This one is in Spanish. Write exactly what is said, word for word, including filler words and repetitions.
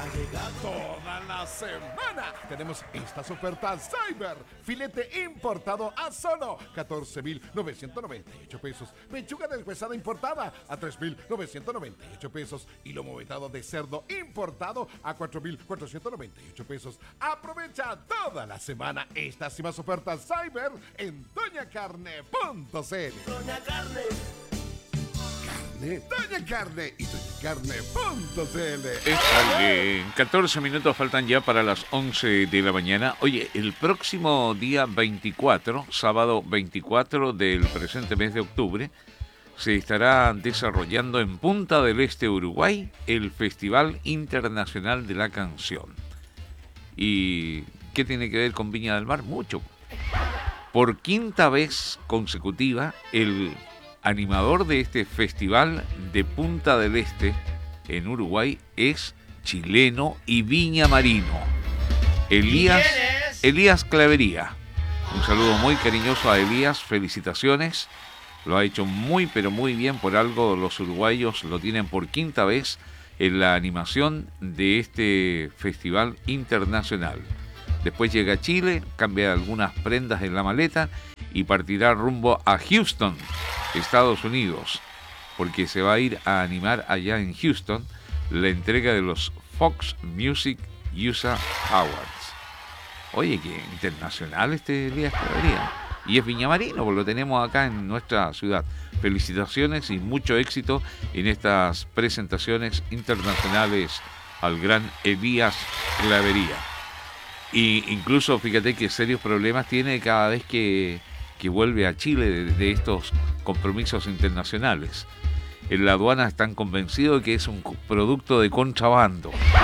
Toda la semana tenemos estas ofertas Cyber. Filete importado a solo catorce mil novecientos noventa y ocho pesos. Pechuga deshuesada importada a tres mil novecientos noventa y ocho pesos. Y lomo vetado de cerdo importado a cuatro mil cuatrocientos noventa y ocho pesos. Aprovecha toda la semana estas y más ofertas Cyber en doña carne punto c l. Doña Carne. Doña Carne y doña carne punto c l. Está bien. catorce minutos faltan ya para las once de la mañana. Oye, el próximo día veinticuatro, sábado veinticuatro del presente mes de octubre, se estará desarrollando en Punta del Este, Uruguay, el Festival Internacional de la Canción. ¿Y qué tiene que ver con Viña del Mar? Mucho. Por quinta vez consecutiva, el animador de este festival de Punta del Este en Uruguay es chileno y viñamarino, Elías, Elías Clavería. Un saludo muy cariñoso a Elías, felicitaciones, lo ha hecho muy pero muy bien, por algo los uruguayos lo tienen por quinta vez en la animación de este festival internacional. Después llega a Chile, cambia algunas prendas en la maleta y partirá rumbo a Houston, Estados Unidos, porque se va a ir a animar allá en Houston la entrega de los Fox Music U S A Awards. Oye, que internacional este Elías Clavería. Y es viñamarino, porque lo tenemos acá en nuestra ciudad. Felicitaciones y mucho éxito en estas presentaciones internacionales al gran Elías Clavería. Y incluso fíjate que serios problemas tiene cada vez que, que vuelve a Chile de, de estos compromisos internacionales. En la aduana están convencidos de que es un producto de contrabando.